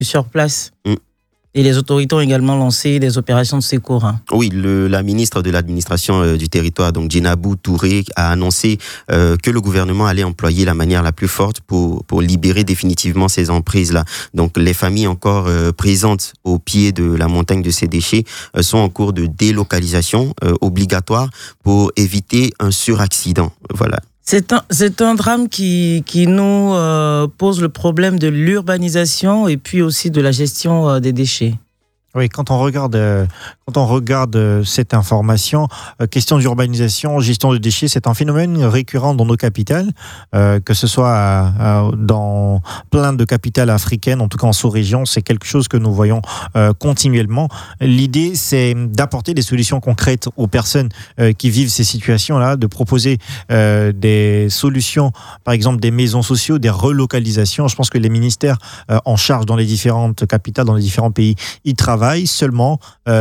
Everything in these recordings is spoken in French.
sur place. Mm. Et les autorités ont également lancé des opérations de secours. Oui, la ministre de l'administration du territoire, donc Djinabou Touré, a annoncé que le gouvernement allait employer la manière la plus forte pour libérer définitivement ces emprises-là. Donc les familles encore présentes au pied de la montagne de ces déchets sont en cours de délocalisation obligatoire pour éviter un suraccident. Voilà. C'est un drame qui nous pose le problème de l'urbanisation et puis aussi de la gestion des déchets. Oui, quand on regarde cette information, question d'urbanisation, gestion de déchets, c'est un phénomène récurrent dans nos capitales, que ce soit dans plein de capitales africaines, en tout cas en sous-région, c'est quelque chose que nous voyons continuellement. L'idée, c'est d'apporter des solutions concrètes aux personnes qui vivent ces situations-là, de proposer des solutions, par exemple des maisons sociaux, des relocalisations. Je pense que les ministères en charge dans les différentes capitales, dans les différents pays, y travaillent. Seulement,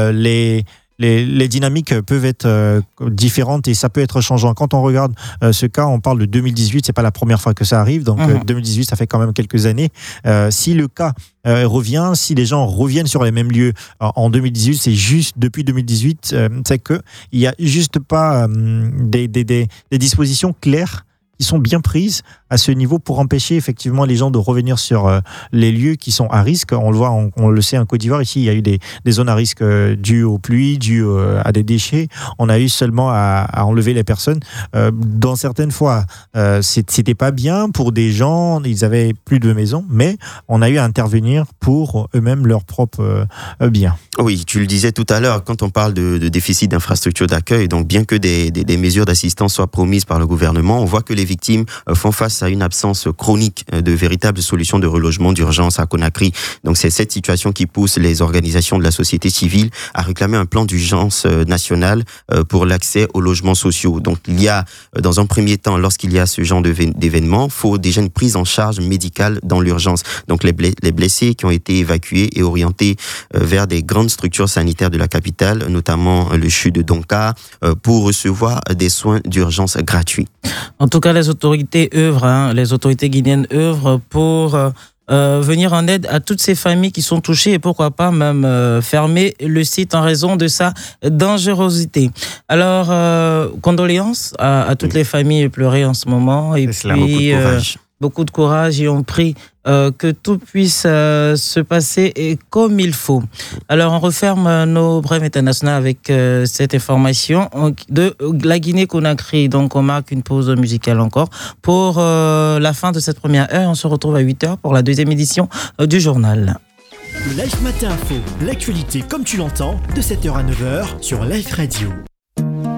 les dynamiques peuvent être différentes et ça peut être changeant. Quand on regarde ce cas, on parle de 2018, c'est pas la première fois que ça arrive, donc 2018, ça fait quand même quelques années. Si le cas revient, si les gens reviennent sur les mêmes lieux en 2018, c'est juste depuis 2018, c'est que il y a juste pas des dispositions claires qui sont bien prises à ce niveau pour empêcher effectivement les gens de revenir sur les lieux qui sont à risque. On le voit, on le sait en Côte d'Ivoire, ici il y a eu des zones à risque dues aux pluies, dues à des déchets. On a eu seulement à enlever les personnes. Dans certaines fois, c'était pas bien pour des gens, ils avaient plus de maison, mais on a eu à intervenir pour eux-mêmes leurs propres biens. Oui, tu le disais tout à l'heure, quand on parle de déficit d'infrastructures d'accueil, donc bien que des mesures d'assistance soient promises par le gouvernement, on voit que les victimes font face à une absence chronique de véritables solutions de relogement d'urgence à Conakry. Donc c'est cette situation qui pousse les organisations de la société civile à réclamer un plan d'urgence national pour l'accès aux logements sociaux. Donc il y a, dans un premier temps, lorsqu'il y a ce genre d'événement, il faut déjà une prise en charge médicale dans l'urgence. Donc les blessés qui ont été évacués et orientés vers des grandes structures sanitaires de la capitale, notamment le CHU de Donka, pour recevoir des soins d'urgence gratuits. En tout cas, les autorités guinéennes œuvrent pour venir en aide à toutes ces familles qui sont touchées et pourquoi pas même fermer le site en raison de sa dangerosité. Alors, condoléances à toutes les familles pleurées en ce moment et puis beaucoup de courage et on prie que tout puisse se passer comme il faut. Alors, on referme nos brèves internationales avec cette information de la Guinée-Conakry. Donc, on marque une pause musicale encore pour la fin de cette première heure. On se retrouve à 8h pour la deuxième édition du journal. Life Matin Info, l'actualité comme tu l'entends, de 7h à 9h sur Life Radio.